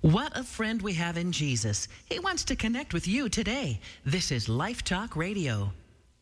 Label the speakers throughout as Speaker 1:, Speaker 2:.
Speaker 1: What a friend we have in Jesus. He wants to connect with you today. This is Life Talk Radio.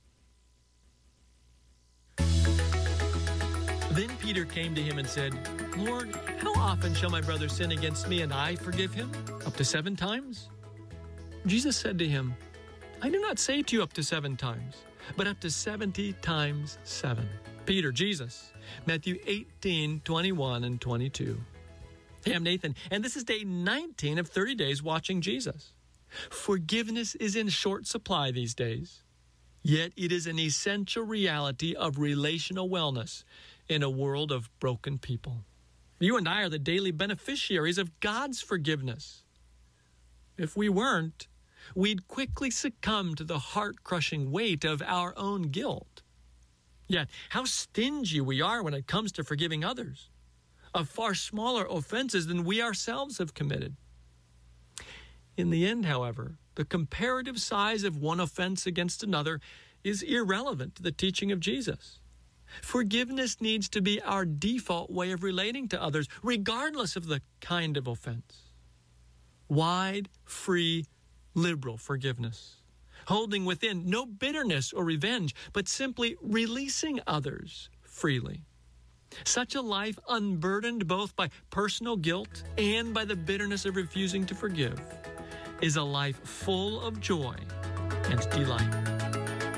Speaker 2: Then Peter came to him and said, Lord, how often shall my brother sin against me and I forgive him? Up to 7 times? Jesus said to him, I do not say to you up to 7 times, but up to 70 times 7. Peter, Jesus, Matthew 18, 21 and 22. Hey, I'm Nathan, and this is day 19 of 30 days watching Jesus. Forgiveness is in short supply these days, yet it is an essential reality of relational wellness in a world of broken people. You and I are the daily beneficiaries of God's forgiveness. If we weren't, we'd quickly succumb to the heart-crushing weight of our own guilt. Yet, how stingy we are when it comes to forgiving others, of far smaller offenses than we ourselves have committed. In the end, however, the comparative size of one offense against another is irrelevant to the teaching of Jesus. Forgiveness needs to be our default way of relating to others, regardless of the kind of offense. Wide, free, liberal forgiveness, holding within no bitterness or revenge, but simply releasing others freely. Such a life, unburdened both by personal guilt and by the bitterness of refusing to forgive, is a life full of joy and delight.